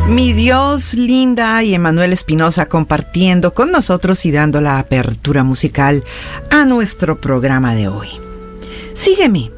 Mi Dios, Linda y Emanuel Espinosa compartiendo con nosotros y dando la apertura musical a nuestro programa de hoy. Sígueme.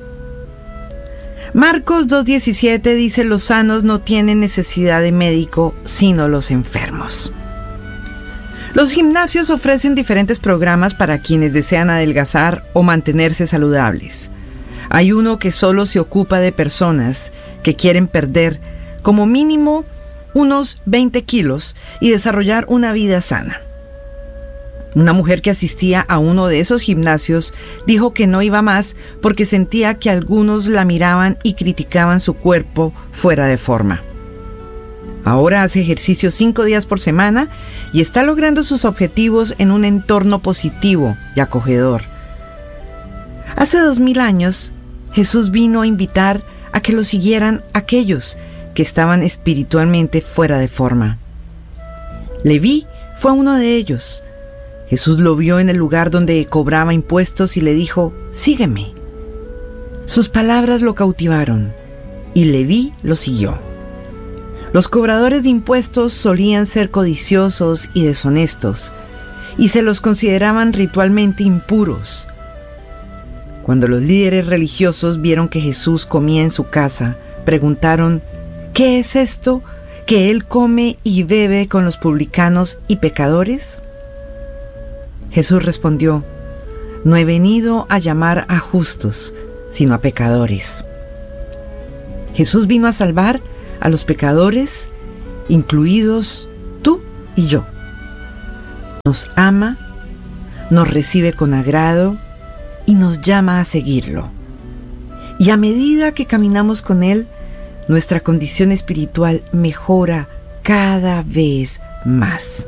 Marcos 2:17 dice: los sanos no tienen necesidad de médico, sino los enfermos. Los gimnasios ofrecen diferentes programas para quienes desean adelgazar o mantenerse saludables. Hay uno que solo se ocupa de personas que quieren perder como mínimo unos 20 kilos y desarrollar una vida sana. Una mujer que asistía a uno de esos gimnasios dijo que no iba más porque sentía que algunos la miraban y criticaban su cuerpo fuera de forma. Ahora hace ejercicio 5 días por semana y está logrando sus objetivos en un entorno positivo y acogedor. Hace 2000 años, Jesús vino a invitar a que lo siguieran aquellos que estaban espiritualmente fuera de forma. Leví fue uno de ellos. Jesús lo vio en el lugar donde cobraba impuestos y le dijo: sígueme. Sus palabras lo cautivaron y Leví lo siguió. Los cobradores de impuestos solían ser codiciosos y deshonestos y se los consideraban ritualmente impuros. Cuando los líderes religiosos vieron que Jesús comía en su casa, preguntaron: ¿qué es esto que él come y bebe con los publicanos y pecadores? Jesús respondió: no he venido a llamar a justos, sino a pecadores. Jesús vino a salvar a los pecadores, incluidos tú y yo. Nos ama, nos recibe con agrado y nos llama a seguirlo. Y a medida que caminamos con Él, nuestra condición espiritual mejora cada vez más.